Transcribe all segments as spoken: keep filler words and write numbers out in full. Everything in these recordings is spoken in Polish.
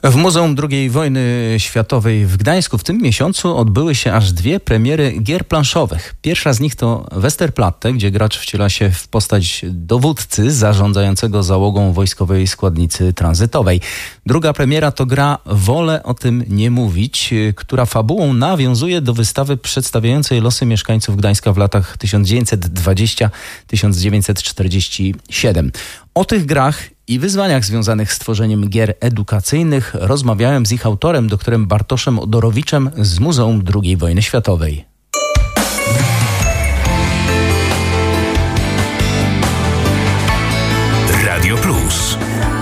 W Muzeum drugiej Wojny Światowej w Gdańsku w tym miesiącu odbyły się aż dwie premiery gier planszowych. Pierwsza z nich to Westerplatte, gdzie gracz wciela się w postać dowódcy zarządzającego załogą wojskowej składnicy tranzytowej. Druga premiera to gra Wolę o tym nie mówić, która fabułą nawiązuje do wystawy przedstawiającej losy mieszkańców Gdańska w latach tysiąc dziewięćset dwudziestym do tysiąc dziewięćset czterdziestego siódmego. O tych grach i wyzwaniach związanych z tworzeniem gier edukacyjnych rozmawiałem z ich autorem, doktorem Bartoszem Odorowiczem z Muzeum drugiej Wojny Światowej. Radio Plus.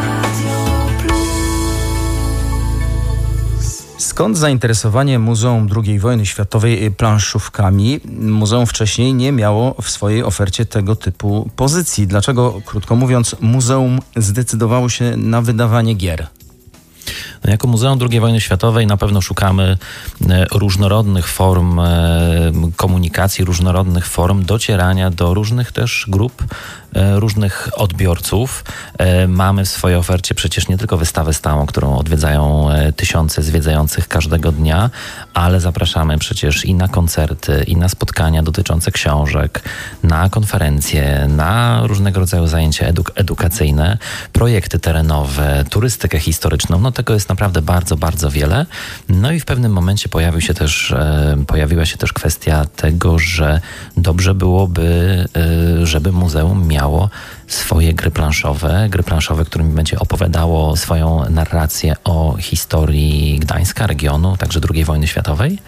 Skąd zainteresowanie Muzeum drugiej Wojny Światowej planszówkami? Muzeum wcześniej nie miało w swojej ofercie tego typu pozycji. Dlaczego, krótko mówiąc, muzeum zdecydowało się na wydawanie gier? No, jako Muzeum drugiej Wojny Światowej na pewno szukamy różnorodnych form komunikacji, różnorodnych form docierania do różnych też grup, różnych odbiorców. Mamy w swojej ofercie przecież nie tylko wystawę stałą, którą odwiedzają tysiące zwiedzających każdego dnia, ale zapraszamy przecież i na koncerty, i na spotkania dotyczące książek, na konferencje, na różnego rodzaju zajęcia eduk- edukacyjne, projekty terenowe, turystykę historyczną. No tego jest naprawdę bardzo, bardzo wiele. No i w pewnym momencie pojawił się też, e, pojawiła się też kwestia tego, że dobrze byłoby, e, żeby muzeum miało swoje gry planszowe, gry planszowe, którymi będzie opowiadało swoją narrację o historii Gdańska, regionu, także drugiej wojny światowej.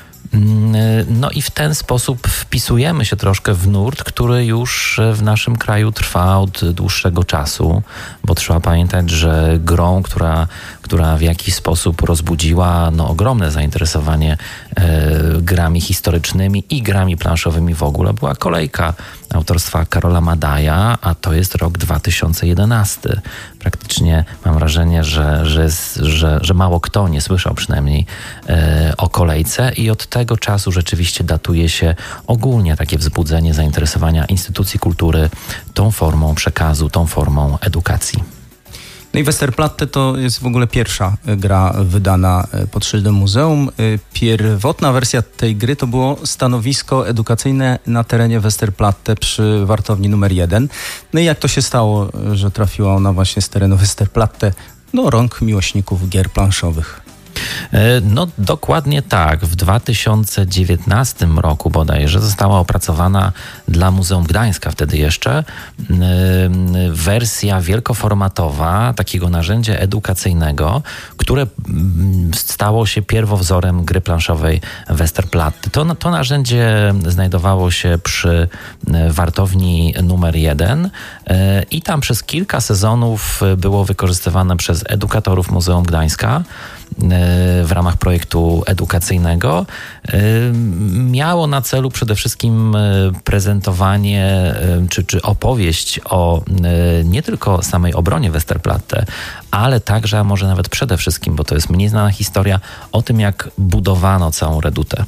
No i w ten sposób wpisujemy się troszkę w nurt, który już w naszym kraju trwa od dłuższego czasu, bo trzeba pamiętać, że grą, która, która w jakiś sposób rozbudziła no, ogromne zainteresowanie e, grami historycznymi i grami planszowymi w ogóle, była Kolejka autorstwa Karola Madaja, a to jest rok dwa tysiące jedenasty. Praktycznie mam wrażenie, że, że, że, że mało kto nie słyszał przynajmniej e, o Kolejce i od tego czasu rzeczywiście datuje się ogólnie takie wzbudzenie zainteresowania instytucji kultury tą formą przekazu, tą formą edukacji. No i Westerplatte to jest w ogóle pierwsza gra wydana pod szyldem muzeum. Pierwotna wersja tej gry to było stanowisko edukacyjne na terenie Westerplatte przy wartowni numer jeden. No i jak to się stało, że trafiła ona właśnie z terenu Westerplatte do rąk miłośników gier planszowych? No dokładnie tak. W dwa tysiące dziewiętnastym roku bodajże została opracowana dla Muzeum Gdańska wtedy jeszcze wersja wielkoformatowa takiego narzędzia edukacyjnego, które stało się pierwowzorem gry planszowej Westerplatte. To, to narzędzie znajdowało się przy wartowni numer jeden i tam przez kilka sezonów było wykorzystywane przez edukatorów Muzeum Gdańska w ramach projektu edukacyjnego. Miało na celu przede wszystkim prezentowanie czy, czy opowieść o nie tylko samej obronie Westerplatte, ale także, a może nawet przede wszystkim, bo to jest mniej znana historia, o tym, jak budowano całą redutę.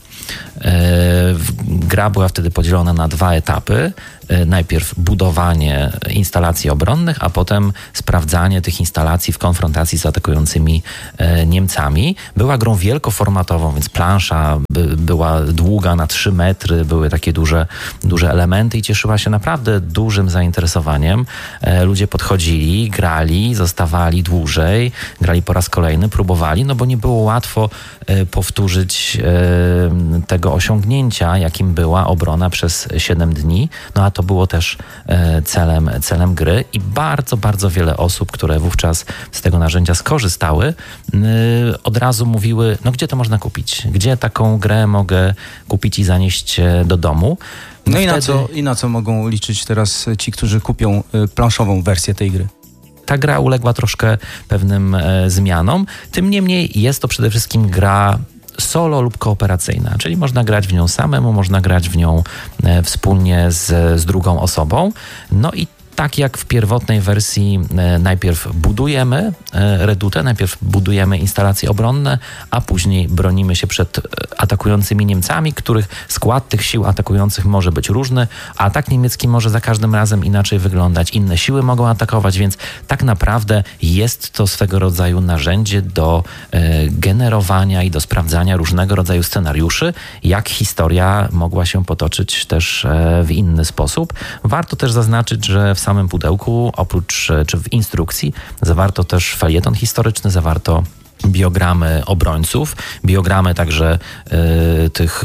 Gra była wtedy podzielona na dwa etapy. Najpierw budowanie instalacji obronnych, a potem sprawdzanie tych instalacji w konfrontacji z atakującymi Niemcami. Była grą wielkoformatową, więc plansza by, była długa na trzy metry, były takie duże, duże elementy i cieszyła się naprawdę dużym zainteresowaniem. Ludzie podchodzili, grali, zostawali dłużej, grali po raz kolejny, próbowali, no bo nie było łatwo powtórzyć tego osiągnięcia, jakim była obrona przez siedem dni. No a to było też celem, celem gry i bardzo, bardzo wiele osób, które wówczas z tego narzędzia skorzystały, od razu mówiły, no gdzie to można kupić? Gdzie taką grę mogę kupić i zanieść do domu? No, no i, wtedy... na co, i na co mogą liczyć teraz ci, którzy kupią planszową wersję tej gry? Ta gra uległa troszkę pewnym e, zmianom. Tym niemniej jest to przede wszystkim gra solo lub kooperacyjna, czyli można grać w nią samemu, można grać w nią e, wspólnie z, z drugą osobą. No i tak jak w pierwotnej wersji najpierw budujemy redutę, najpierw budujemy instalacje obronne, a później bronimy się przed atakującymi Niemcami, których skład tych sił atakujących może być różny, a atak niemiecki może za każdym razem inaczej wyglądać. Inne siły mogą atakować, więc tak naprawdę jest to swego rodzaju narzędzie do generowania i do sprawdzania różnego rodzaju scenariuszy, jak historia mogła się potoczyć też w inny sposób. Warto też zaznaczyć, że w samym pudełku, oprócz czy w instrukcji, zawarto też felieton historyczny, zawarto biogramy obrońców, biogramy także y, tych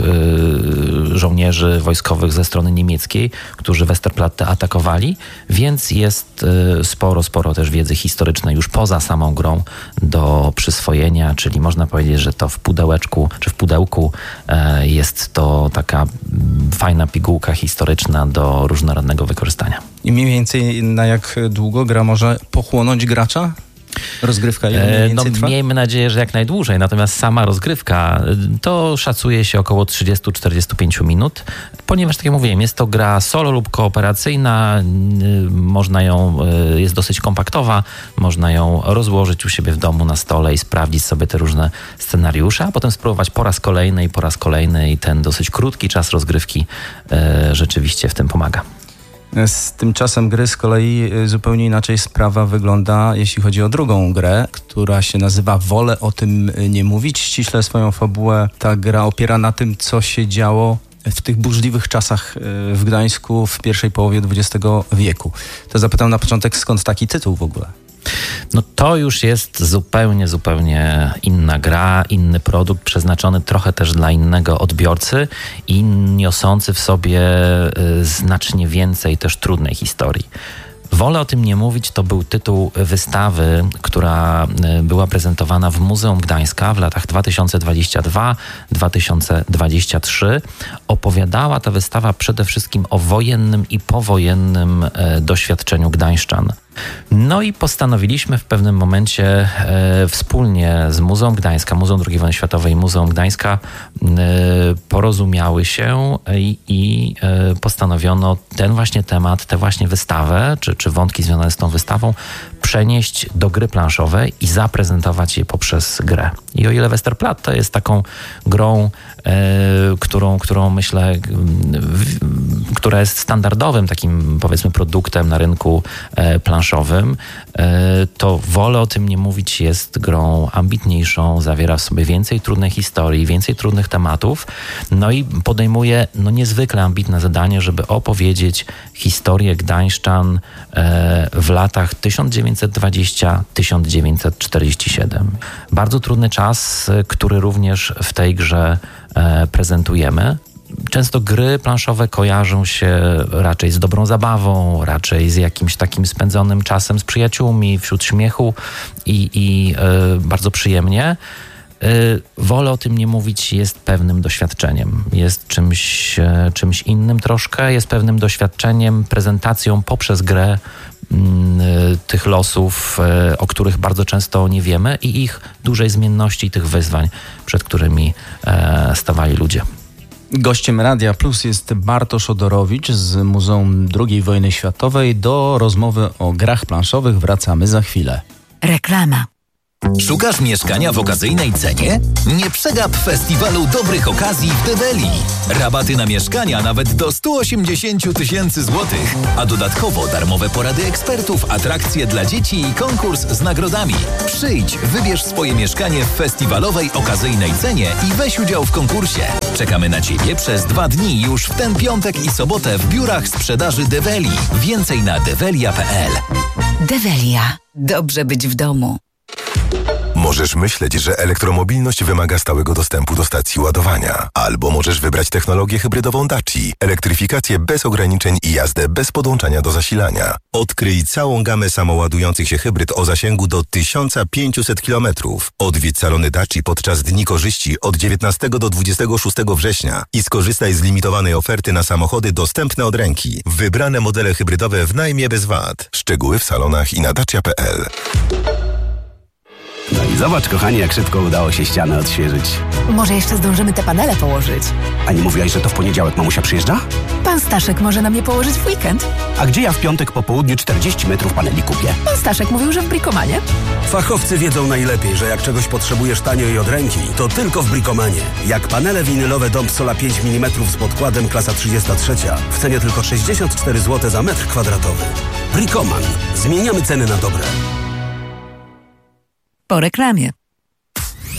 y, żołnierzy wojskowych ze strony niemieckiej, którzy Westerplatte atakowali, więc jest y, sporo, sporo też wiedzy historycznej już poza samą grą do przyswojenia, czyli można powiedzieć, że to w pudełeczku, czy w pudełku y, jest to taka y, fajna pigułka historyczna do różnorodnego wykorzystania. I mniej więcej na jak długo gra może pochłonąć gracza? Rozgrywka ile mniej więcej no, trwa? Miejmy nadzieję, że jak najdłużej, natomiast sama rozgrywka to szacuje się około trzydzieści do czterdziestu pięciu minut, ponieważ tak jak mówiłem, jest to gra solo lub kooperacyjna, można ją, jest dosyć kompaktowa, można ją rozłożyć u siebie w domu na stole i sprawdzić sobie te różne scenariusze, a potem spróbować po raz kolejny i po raz kolejny i ten dosyć krótki czas rozgrywki e, rzeczywiście w tym pomaga. Z tymczasem gry z kolei zupełnie inaczej sprawa wygląda, jeśli chodzi o drugą grę, która się nazywa Wolę o tym nie mówić. Ściśle swoją fabułę ta gra opiera na tym, co się działo w tych burzliwych czasach w Gdańsku w pierwszej połowie dwudziestego wieku. To zapytam na początek, skąd taki tytuł w ogóle? No to już jest zupełnie, zupełnie inna gra, inny produkt, przeznaczony trochę też dla innego odbiorcy i niosący w sobie y, znacznie więcej też trudnej historii. Wolę o tym nie mówić to był tytuł wystawy, która była prezentowana w Muzeum Gdańska w latach dwa tysiące dwudziestym drugim do dwa tysiące dwudziestego trzeciego. Opowiadała ta wystawa przede wszystkim o wojennym i powojennym e, doświadczeniu gdańszczan. No i postanowiliśmy w pewnym momencie e, wspólnie z Muzeum Gdańska, Muzeum drugiej Wojny Światowej i Muzeum Gdańska e, porozumiały się i, i e, postanowiono ten właśnie temat, tę właśnie wystawę, czy, czy wątki związane z tą wystawą przenieść do gry planszowej i zaprezentować je poprzez grę. I o ile Westerplatte jest taką grą, e, którą, którą myślę, w, która jest standardowym takim powiedzmy produktem na rynku e, planszowym, e, to Wolę o tym nie mówić jest grą ambitniejszą, zawiera w sobie więcej trudnej historii, więcej trudnych tematów, no i podejmuje no, niezwykle ambitne zadanie, żeby opowiedzieć historię gdańszczan e, w latach tysiąc dziewięćset dwudziesty do tysiąc dziewięćset czterdziestego siódmego. Bardzo trudny czas, który również w tej grze e, prezentujemy. Często gry planszowe kojarzą się raczej z dobrą zabawą, raczej z jakimś takim spędzonym czasem z przyjaciółmi, wśród śmiechu i, i e, bardzo przyjemnie. Wolę o tym nie mówić jest pewnym doświadczeniem, jest czymś, czymś innym troszkę, jest pewnym doświadczeniem, prezentacją poprzez grę tych losów, o których bardzo często nie wiemy i ich dużej zmienności i tych wyzwań, przed którymi stawali ludzie. Gościem Radia Plus jest Bartosz Odorowicz z Muzeum drugiej Wojny Światowej. Do rozmowy o grach planszowych wracamy za chwilę. Reklama. Szukasz mieszkania w okazyjnej cenie? Nie przegap festiwalu dobrych okazji w Develi. Rabaty na mieszkania nawet do sto osiemdziesiąt tysięcy złotych, a dodatkowo darmowe porady ekspertów, atrakcje dla dzieci i konkurs z nagrodami. Przyjdź, wybierz swoje mieszkanie w festiwalowej okazyjnej cenie i weź udział w konkursie. Czekamy na Ciebie przez dwa dni już w ten piątek i sobotę w biurach sprzedaży Develi. Więcej na develia kropka p l. Develia. Dobrze być w domu. Możesz myśleć, że elektromobilność wymaga stałego dostępu do stacji ładowania. Albo możesz wybrać technologię hybrydową Daci, elektryfikację bez ograniczeń i jazdę bez podłączania do zasilania. Odkryj całą gamę samoładujących się hybryd o zasięgu do tysiąc pięćset kilometrów. Odwiedź salony Daci podczas Dni Korzyści od dziewiętnastego do dwudziestego szóstego września i skorzystaj z limitowanej oferty na samochody dostępne od ręki. Wybrane modele hybrydowe w najmie bez V A T. Szczegóły w salonach i na dacia kropka p l. Zobacz, kochanie, jak szybko udało się ścianę odświeżyć. Może jeszcze zdążymy te panele położyć. A nie mówiłaś, że to w poniedziałek mamusia przyjeżdża? Pan Staszek może nam je położyć w weekend. A gdzie ja w piątek po południu czterdzieści metrów paneli kupię? Pan Staszek mówił, że w Brikomanie. Fachowcy wiedzą najlepiej, że jak czegoś potrzebujesz tanio i od ręki, to tylko w Brikomanie. Jak panele winylowe Dom Sola pięć milimetrów z podkładem klasa trzydzieści trzy w cenie tylko sześćdziesiąt cztery złote za metr kwadratowy. Brikoman. Zmieniamy ceny na dobre. Po reklamie.